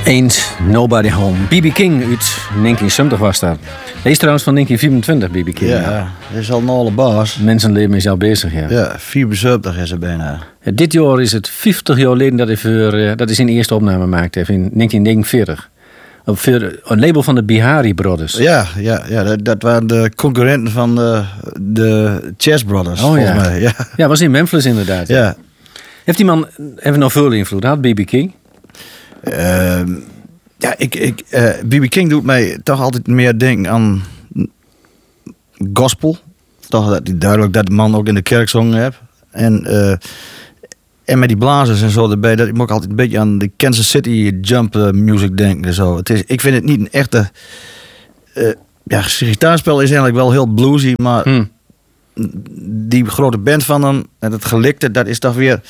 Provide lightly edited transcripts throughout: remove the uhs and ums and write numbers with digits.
Ain't Nobody Home. B.B. King uit 1970 was dat. Hij is trouwens van 1924, B.B. King. Ja, dat is al een oude baas. Mensenleven is al bezig, ja. Ja, 74 is er bijna. Ja, dit jaar is het 50 jaar geleden dat hij zijn eerste opname maakte, in 1949. Op een label van de Bihari Brothers. Ja, dat waren de concurrenten van de Chess Brothers, volgens mij. Ja, was in Memphis inderdaad. Ja. Heeft die man nog veel invloed gehad, B.B. King? B.B. King doet mij toch altijd meer denken aan gospel. Toch dat hij duidelijk dat de man ook in de kerk zongen heeft. En met die blazers en zo erbij, dat ik moet ook altijd een beetje aan de Kansas City jump music denken en zo. Ik vind het niet een echte gitaarspel is eigenlijk wel heel bluesy, maar die grote band van hem en het gelikte, dat is toch weer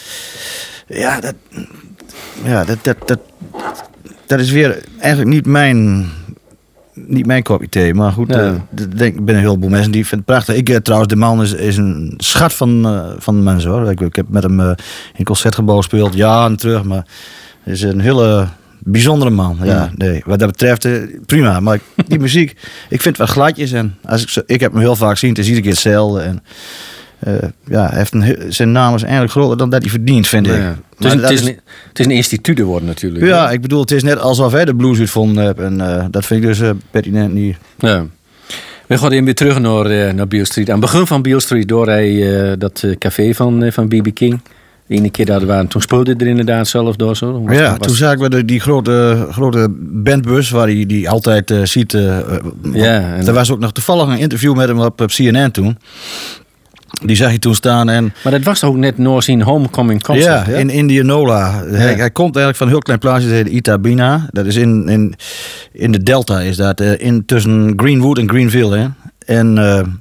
dat is weer eigenlijk niet mijn kopje thee. Maar goed, ik ben een heleboel mensen die vinden het prachtig. Trouwens, de man is een schat van mensen, hoor. Ik heb met hem in een concertgebouw gespeeld, jaren terug. Maar hij is een hele bijzondere man. Ja, nee, wat dat betreft, prima. Maar die muziek, ik vind het wel gladjes. En ik heb hem heel vaak gezien, het is iedere keer hetzelfde. En hij heeft zijn naam is eigenlijk groter dan dat hij verdient, vind ik. Ja. Het is een instituut geworden natuurlijk. Ja, ik bedoel, het is net alsof hij de blues uitgevonden heeft. En dat vind ik dus pertinent niet. Ja. We gaan even weer terug naar Beale Street. Aan het begin van Beale Street door hij dat café van B.B. King. De ene keer dat we waren, toen speelde hij er inderdaad zelf door. Zo. Toen zagen we die grote bandbus waar hij die altijd ziet. Er was ook nog toevallig een interview met hem op CNN toen. Die zag je toen staan. Maar dat was ook net Noor zijn homecoming concert. Ja, in Indianola. Ja. Hij komt eigenlijk van een heel klein plaatsje, dat heet Itabina. Dat is in de Delta, is dat. Tussen Greenwood en Greenville. Hè. En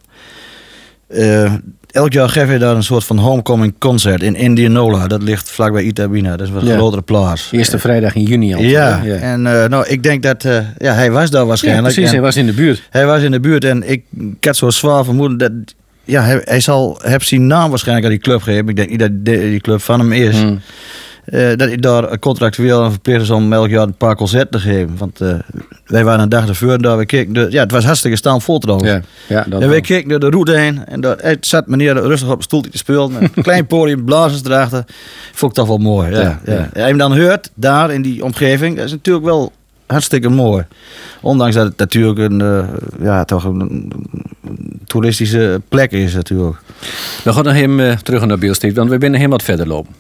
elk jaar geef je daar een soort van homecoming concert in Indianola. Dat ligt vlakbij Itabina. Dat is een grotere plaats. Eerste vrijdag in juni al. Ja. En ik denk dat hij was daar waarschijnlijk. Ja, precies, hij was in de buurt. Hij was in de buurt en ik had zo zwaar vermoeden dat... Ja, hij zal zijn naam waarschijnlijk aan die club geven. Ik denk niet dat die club van hem is. Dat hij daar contractueel aan verplicht is om elk jaar een paar concerten te geven. Want wij waren een dag ervoor en daar we keken. Het was hartstikke staanvol trouwens. En wij keken door de route heen. En daar zat meneer rustig op een stoeltje te spelen. Met een klein podium, blazers erachter. Vond ik toch wel mooi. Ja. Als je hem dan hoort, daar in die omgeving, dat is natuurlijk wel hartstikke mooi. Ondanks dat het natuurlijk een toeristische plek is natuurlijk. We gaan nog even terug naar Beale Street, want we zijn helemaal wat verder lopen.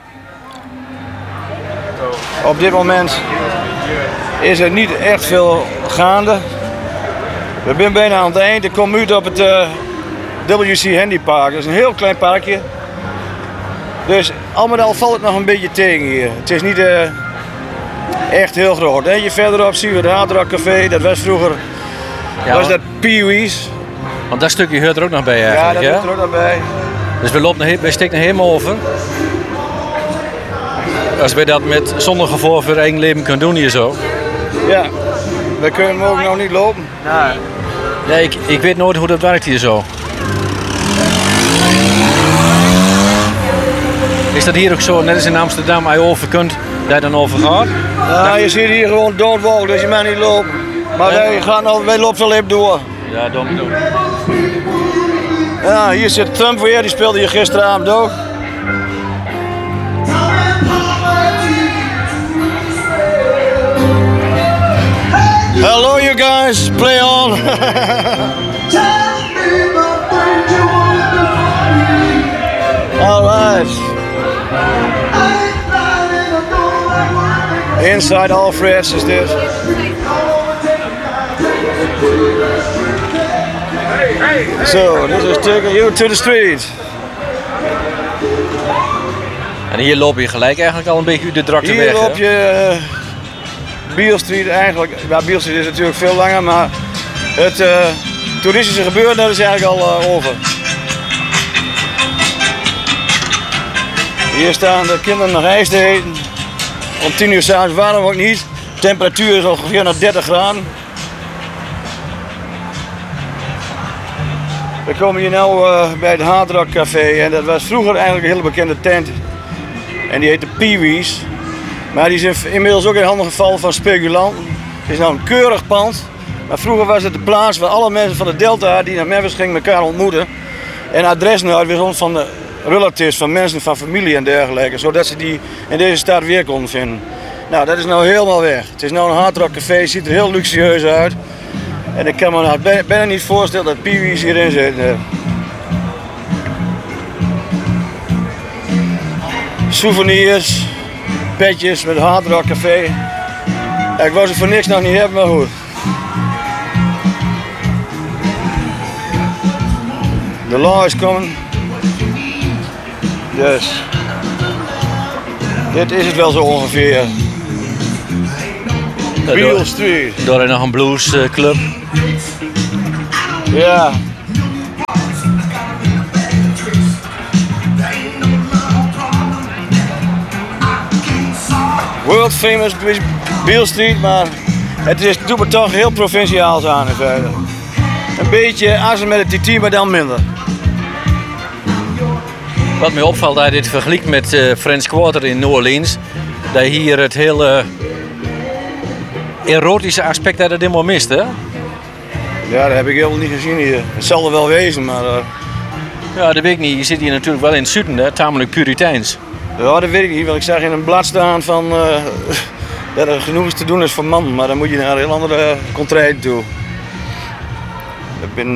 Op dit moment is er niet echt veel gaande. We zijn bijna aan het eind. Ik kom uit op het WC Handy Park. Dat is een heel klein parkje. Dus al met al valt het nog een beetje tegen hier. Het is niet echt heel groot. Eentje verderop zien we het Hard Rock Café. Dat was vroeger was dat Pee Wee's. Want dat stukje hoort er ook nog bij eigenlijk. Ja, dat hoort er ook nog bij. Dus we steken er helemaal over. Als we dat zonder gevoel voor eigen leven kunnen doen hier zo. Ja, we kunnen ook nog niet lopen. Nee, ik weet nooit hoe dat werkt hier zo. Is dat hier ook zo, net als in Amsterdam, als je over kunt, dat je dan over gaat? Ja, je ziet hier gewoon doodwolk, dus je mag niet lopen. Maar wij lopen wel even door. Ja, doen. Ja, hier zit Trump weer, die speelde hier gisteravond ook. Hello you guys, play on. All right. Inside Alfred's is dit. So, this is taking you to the street. En hier loop je gelijk eigenlijk al een beetje uit de drukte weg. Hier loop je Beale Street eigenlijk. Ja, Beale Street is natuurlijk veel langer, maar het toeristische gebeuren dat is eigenlijk al over. Hier staan de kinderen nog ijs te eten. Om 10 uur 's avonds warm ook niet. De temperatuur is ongeveer naar 30 graden. We komen hier nu bij het Hard Rock Café en dat was vroeger eigenlijk een hele bekende tent. En die heette Pee Wee's. Maar die is inmiddels ook in handen gevallen van speculanten. Het is nou een keurig pand. Maar vroeger was het de plaats waar alle mensen van de Delta die naar Memphis gingen elkaar ontmoeten. En adressen uitwisselden van de relatives, van mensen, van familie en dergelijke. Zodat ze die in deze stad weer konden vinden. Nou, dat is nou helemaal weg. Het is nou een Hard Rock Café, ziet er heel luxueus uit. En ik kan me nou bijna niet voorstellen dat Pee Wee's hierin zit. Souvenirs, petjes met Hard Rock Café. Ja, ik wou ze voor niks nog niet hebben, maar goed. De law is coming. Dus. Dit is het wel zo ongeveer. Beale Street. Door nog een bluesclub. Ja. World famous Beale Street, maar het doet me toch heel provinciaals aan in feite. Een beetje assen met het TT, maar dan minder. Wat mij opvalt dat je dit vergelijkt met French Quarter in New Orleans, dat je hier het hele erotische aspect dat het helemaal mist, hè? Ja, dat heb ik helemaal niet gezien hier. Het zal er wel wezen, maar... Ja, dat weet ik niet. Je zit hier natuurlijk wel in het zuiden, hè? Tamelijk puriteins. Ja, dat weet ik niet, want ik zag in een blad staan van... dat er genoeg is te doen is voor mannen, maar dan moet je naar een heel andere contraille toe. Ik ben...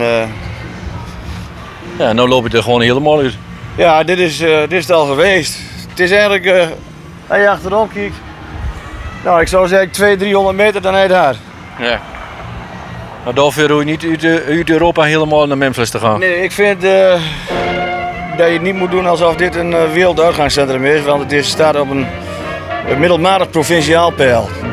Ja, nou loop je er gewoon helemaal uit. Ja, dit is het al geweest. Het is eigenlijk, als je achterop kijkt, nou ik zou zeggen 200-300 meter dan uit daar. Ja. Maar daarvoor hoef je niet uit Europa helemaal naar Memphis te gaan. Nee, ik vind dat je het niet moet doen alsof dit een werelduitgaanscentrum is, want het staat op een middelmatig provinciaal peil.